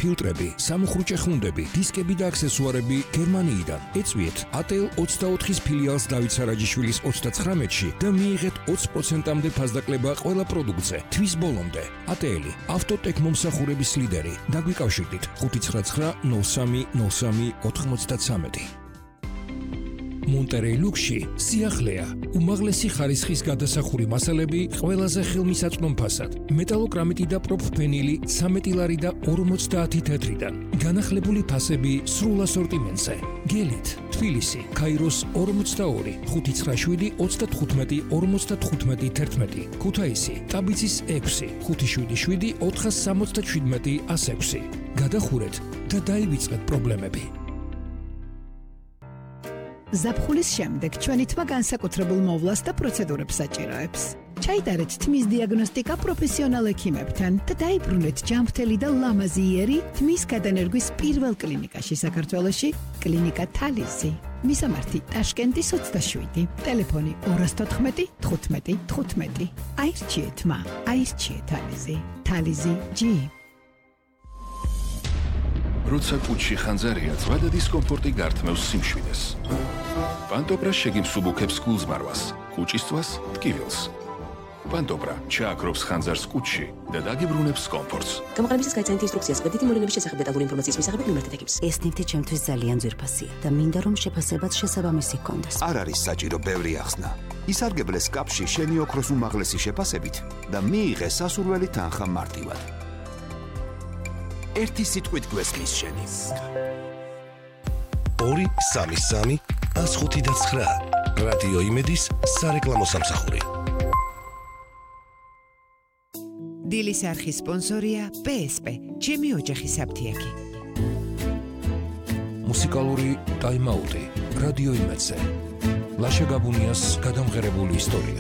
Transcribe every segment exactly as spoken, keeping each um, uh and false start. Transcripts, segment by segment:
ფილტრები, სამუხრუჭე ხუნდები, დისკები და აქსესუარები გერმანიიდან. ეწვიეთ A T L ოცდაოთხის ფილიალს დავით სარაჯიშვილის ოცდაცხრამეტში და მიიღეთ ოცი პროცენტამდე ფასდაკლება ყველა პროდუქტზე. თვის ბოლომდე. A T L ავტოტეკ მომსახურების ლიდერი. დაგვიკავშირდით ხუთი ცხრა ცხრა ნოლ სამი ნოლ სამი ოთხმოცდათვრამეტი. Monterey Luxi სიახლეა. უმაღლესი ხარისხის გადასახური მასალები ყველაზე ხელმისაწვდომ ფასად. მეტალოკრამიტი და პროფფენილი ცამეტი ლარი და ორმოცდაათი თეთრიდან. განახლებული ფასები სრულ ასორტიმენტზე. გელით, თბილისი, ქაიროს ორმოცდაორი, ხუთი ცხრა შვიდი ოცდათხუთმეტი ორმოცდათხუთმეტი თერთმეტი. ქუთაისი, ტაბიცის ექვსი, ხუთი შვიდი შვიდი ოთხას სამოცდაშვიდმეტი ას ექვსი. გადახურეთ და დაივიწყეთ პრობლემები. ზაფხულის შემდეგ ჩვენი თმა განსაკუთრებულ მოვლას და პროცედურებს საჭიროებს. ჩაიტარეთ თმის დიაგნოსტიკა პროფესიონალ ექიმებთან და დაიბრუნეთ ჯანმრთელი და ლამაზი იერი თმის გადანერგვის პირველ კლინიკაში საქართველოში, კლინიკა თალიზი. მისამართი ტაშკენტის ოცდაშვიდი, ტელეფონი ორი თოთხმეტი თხუთმეტი თხუთმეტი. აირჩიე თმა, აირჩიე თალიზი. თალიზი ჯი. როცა კუჩი ხანძარია, ძვლა და დისკომფორტი გართმევს სიმშვიდეს. პანტობრა შეგიმსუბუქებს გულზმარვას, კუჭისთვას ტკივილს. პანტობრა ჩააქრობს ხანძარს კუჩში და დაგიბრუნებს კომფორტს. გამოყენებისას გაიცანით ინსტრუქციას და დიდი მოვლენების შესახებ დეტალური ინფორმაციის მისაღებ მიმართეთ ეკიპს. ეს ნივთი ჩემთვის ძალიან ძვირფასია და მინდა რომ შეფასებაც შესაბამისი ჰქონდეს. არ არის საჭირო ბევრი ახსნა. ისარგებლეს კაპში შენი ოქროს უმაღლესი შეფასებით და მიიღე სასურველი თანხა მარტივად. ერთი სიტყვით გვესმის შენი. ორი სამი სამი ას ხუთი და ცხრა. რადიო იმედის სარეკლამო სამსახური. დილის არხის სპონსორია P S P, ჩემი ოჯახის აფთიაქი. მუსიკალური ტაიმაუტი რადიო იმედზე. ლაშა გაბუნიას გადამღერებული ისტორია.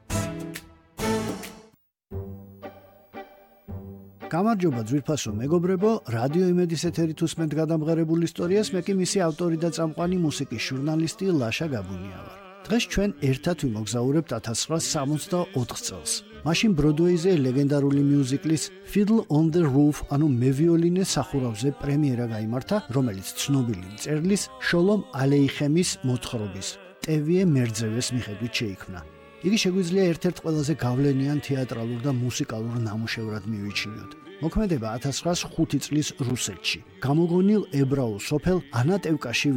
გამარჯობა ძვირფასო მეგობრებო, რადიო იმედის ეთერით უსმენთ გადამღერებულ ისტორიას, მე კი მისი ავტორი და წამყვანი მუსიკის ჟურნალისტი ლაშა გაბუნია ვარ. დღეს ჩვენ ერთად ვიმოგზაურებთ ათას ცხრაას სამოცდაოთხ წელს. მაშინ ბროდვეიზე ლეგენდარული მიუზიკლის Fiddle on the Roof, ანუ მევიოლინე სახურავზე პრემიერა გაიმართა, რომელიც ცნობილი მწერლის შოლომ ალეიხემის მოთხრობის ტევიე მერძევეს მიხედვით შეიქმნა. იგი შეგვიძლია ერთ-ერთ ყველაზე გავლენიან თეატრალურ და მუსიკალურ ნამუშევრად მივიჩნიოთ. მოქმედება ათას ცხრაას ხუთი წლის რუსეთში. გამოგონილ ებრაულ სოფელ ანატევკაში